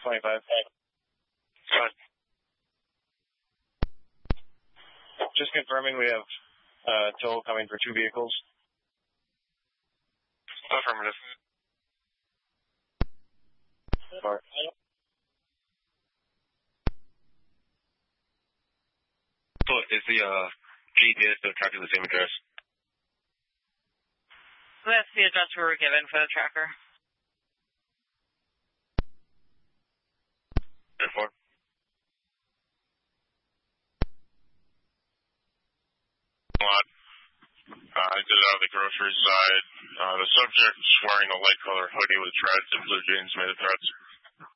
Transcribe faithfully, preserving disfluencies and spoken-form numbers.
twenty-five. Fine. Just confirming we have uh, tow coming for two vehicles. Affirmative. Bar. So is the uh, G P S still tracking the same address? That's the address we were given for the tracker. ten four. Uh, I did it out of the grocery side. Uh, the subject was wearing a light color hoodie with threads and blue jeans made of threads.